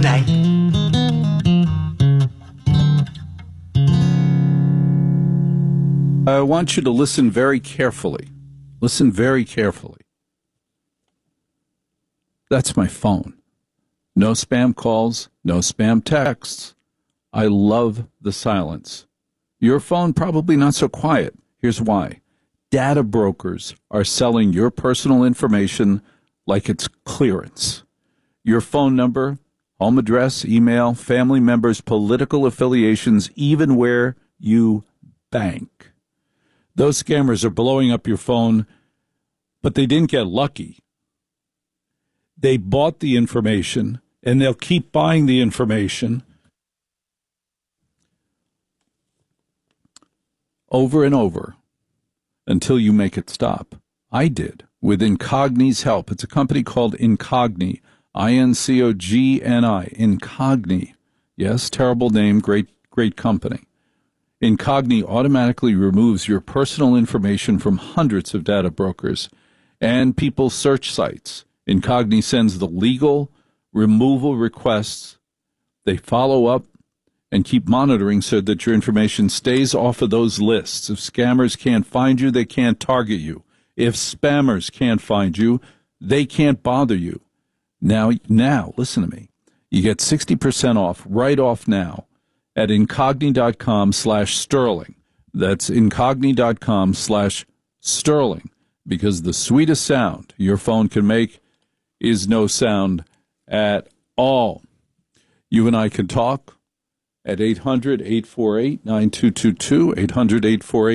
night. I want you to listen very carefully. Listen very carefully. That's my phone. No spam calls, no spam texts. I love the silence. Your phone probably not so quiet. Here's why. Data brokers are selling your personal information like it's clearance. Your phone number, home address, email, family members, political affiliations, even where you bank. Those scammers are blowing up your phone, but they didn't get lucky. They bought the information, and they'll keep buying the information over and over until you make it stop. I did, with Incogni's help. It's a company called Incogni, I-N-C-O-G-N-I, Incogni. Yes, terrible name, great company. Incogni automatically removes your personal information from hundreds of data brokers and people's search sites. Incogni sends the legal removal requests. They follow up and keep monitoring so that your information stays off of those lists. If scammers can't find you, they can't target you. If spammers can't find you, they can't bother you. Now, listen to me. You get 60% off right off now at incogni.com/sterling. That's incogni.com/sterling, because the sweetest sound your phone can make is no sound at all. You and I can talk at 800-848-9222, 800-848